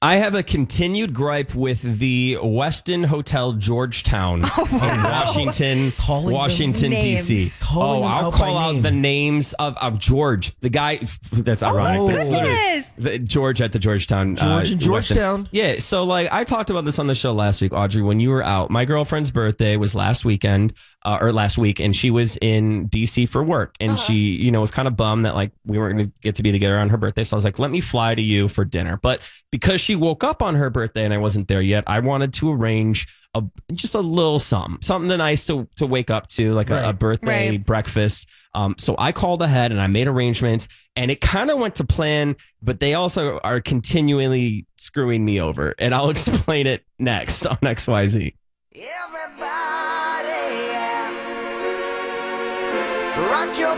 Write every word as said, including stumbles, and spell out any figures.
I have a continued gripe with the Westin Hotel Georgetown Oh, in Washington, Calling Washington, them D C. names. Calling Oh, them I'll out call by out name. the names of, of George, the guy. That's ironic. Oh, but it's literally goodness. the, George at the Georgetown. George uh, in Westin. Georgetown. Yeah. So, like, I talked about this on the show last week, Audrey, when you were out. My girlfriend's birthday was last weekend, uh, or last week, and she was in D C for work. And Uh-huh. she, you know, was kind of bummed that, like, we weren't going to get to be together on her birthday. So I was like, let me fly to you for dinner. But because she woke up on her birthday and I wasn't there yet, I wanted to arrange a, just a little something, something nice to, to wake up to, like a, Right. a birthday Right. breakfast. Um, so I called ahead and I made arrangements, and it kind of went to plan, but they also are continually screwing me over. And I'll explain it next on X Y Z. Everybody, yeah. Rock your